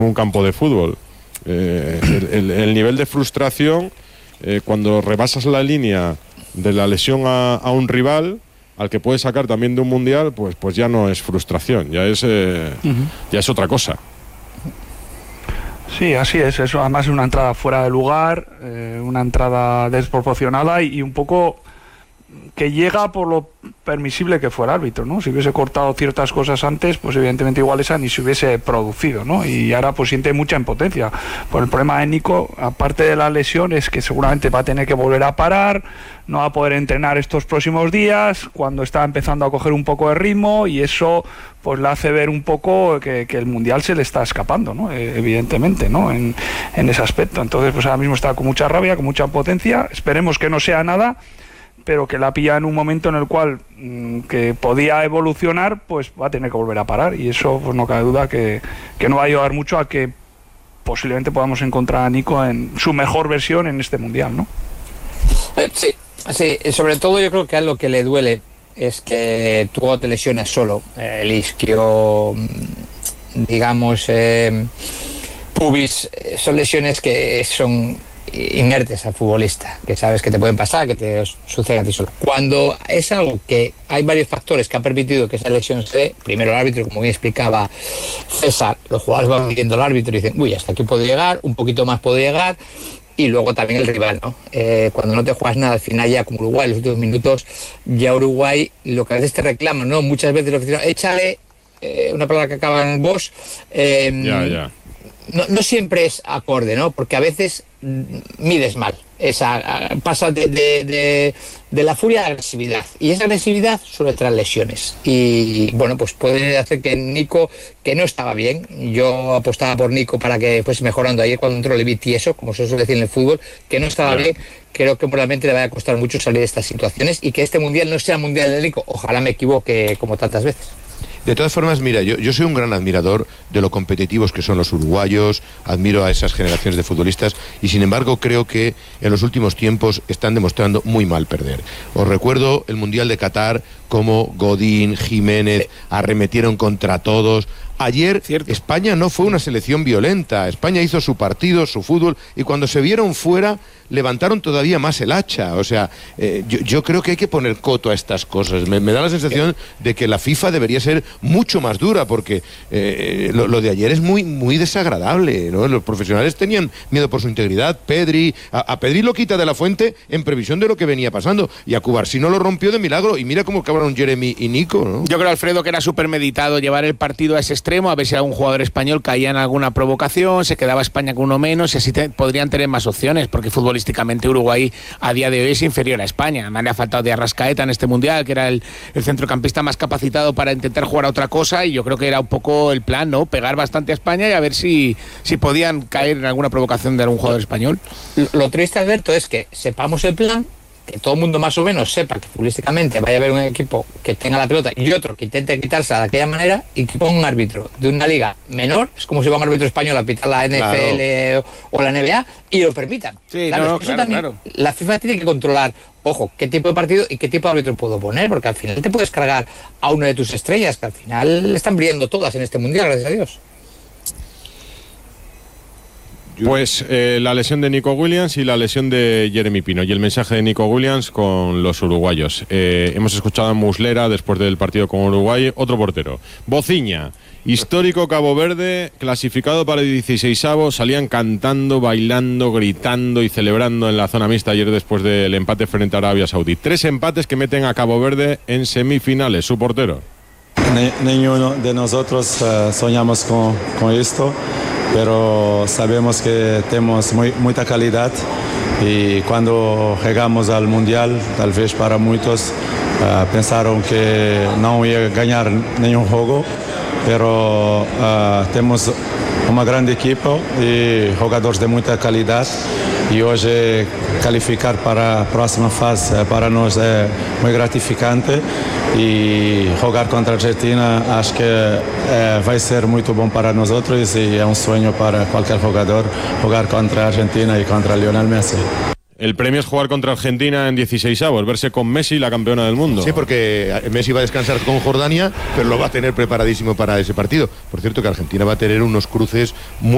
un campo de fútbol. El nivel de frustración, cuando rebasas la línea de la lesión a un rival, al que puedes sacar también de un mundial, pues ya no es frustración, ya es otra cosa. Sí, así es, eso además es una entrada fuera de lugar, una entrada desproporcionada y un poco que llega por lo permisible que fue el árbitro, ¿no? Si hubiese cortado ciertas cosas antes, pues evidentemente igual esa ni se hubiese producido, ¿no? Y ahora pues siente mucha impotencia. Por el problema de Nico, aparte de la lesión, es que seguramente va a tener que volver a parar, no va a poder entrenar estos próximos días, cuando está empezando a coger un poco de ritmo, y eso pues le hace ver un poco que el Mundial se le está escapando, ¿no? Evidentemente, ¿no? En ese aspecto. Entonces pues ahora mismo está con mucha rabia, con mucha potencia. Esperemos que no sea nada, pero que la pilla en un momento en el cual que podía evolucionar, pues va a tener que volver a parar, y eso pues no cabe duda que no va a ayudar mucho a que posiblemente podamos encontrar a Nico en su mejor versión en este Mundial, ¿no? Sí, sobre todo yo creo que a lo que le duele es que tú cuando te lesionas solo, el isquio, digamos, pubis, son lesiones que son inertes al futbolista, que sabes que te pueden pasar, que te suceden a ti solo. Cuando es algo que hay varios factores que han permitido que esa lesión se dé, primero el árbitro, como bien explicaba César, los jugadores van midiendo al árbitro y dicen, uy, hasta aquí puedo llegar, un poquito más puedo llegar, y luego también el rival, ¿no? Cuando no te juegas nada, al final ya como Uruguay, en los últimos minutos, ya Uruguay, lo que a veces te reclaman, ¿no? Muchas veces los aficionados, échale, una palabra que acaba en vos, no siempre es acorde, ¿no? Porque a veces mides mal. Pasa de la furia a la agresividad. Y esa agresividad suele traer lesiones. Y bueno, pues puede hacer que Nico, que no estaba bien, yo apostaba por Nico para que fuese mejorando. Ayer cuando entró le vi tieso, como se suele decir en el fútbol, que no estaba bien. Creo que probablemente le vaya a costar mucho salir de estas situaciones y que este mundial no sea mundial de Nico. Ojalá me equivoque como tantas veces. De todas formas, mira, yo soy un gran admirador de lo competitivos que son los uruguayos, admiro a esas generaciones de futbolistas y sin embargo creo que en los últimos tiempos están demostrando muy mal perder. Os recuerdo el Mundial de Qatar, cómo Godín, Jiménez arremetieron contra todos. Ayer España no fue una selección violenta, España hizo su partido, su fútbol, y cuando se vieron fuera levantaron todavía más el hacha. O sea, yo creo que hay que poner coto a estas cosas. Me da la sensación de que la FIFA debería ser mucho más dura, porque lo de ayer es muy, muy desagradable, ¿no? Los profesionales tenían miedo por su integridad. A Pedri lo quita de la Fuente en previsión de lo que venía pasando, y a Cubarsí no lo rompió de milagro, y mira cómo acabaron Jeremy y Nico, ¿no? Yo creo, Alfredo, que era súper meditado llevar el partido a ese extremo, a ver si algún jugador español caía en alguna provocación, se quedaba España con uno menos y así podrían tener más opciones, porque futbolísticamente Uruguay a día de hoy es inferior a España. Me ha faltado de Arrascaeta en este mundial, que era el centrocampista más capacitado para intentar jugar a otra cosa, y yo creo que era un poco el plan, ¿no? Pegar bastante a España y a ver si podían caer en alguna provocación de algún jugador español. Lo triste, Alberto, es que sepamos el plan, que todo el mundo más o menos sepa que futbolísticamente vaya a haber un equipo que tenga la pelota y otro que intente quitársela de aquella manera, y que ponga un árbitro de una liga menor, es como si va un árbitro español a pitar la NFL o la NBA, y lo permitan. Sí, claro. La FIFA tiene que controlar, ojo, qué tipo de partido y qué tipo de árbitro puedo poner, porque al final te puedes cargar a una de tus estrellas, que al final están brillando todas en este mundial, gracias a Dios. Pues la lesión de Nico Williams y la lesión de Jeremy Pino, y el mensaje de Nico Williams con los uruguayos. Hemos escuchado a Muslera después del partido con Uruguay, otro portero. Bociña, histórico Cabo Verde, clasificado para el 16avo, salían cantando, bailando, gritando y celebrando en la zona mixta ayer después del empate frente a Arabia Saudí. 3 empates que meten a Cabo Verde en semifinales. Su portero. Ninguno de nosotros soñamos con esto, pero sabemos que tenemos mucha calidad, y cuando llegamos al Mundial, tal vez para muchos pensaron que no iba a ganar ningún juego, pero tenemos un gran equipo y jugadores de mucha calidad, y hoy calificar para la próxima fase para nos es muy gratificante, y jugar contra Argentina acho que vai ser muito bom para nosotros, y es un sueño para cualquier jugador jugar contra Argentina y contra Lionel Messi. El premio es jugar contra Argentina en 16avos, verse con Messi, la campeona del mundo. Sí, porque Messi va a descansar con Jordania, pero lo va a tener preparadísimo para ese partido. Por cierto, que Argentina va a tener unos cruces muy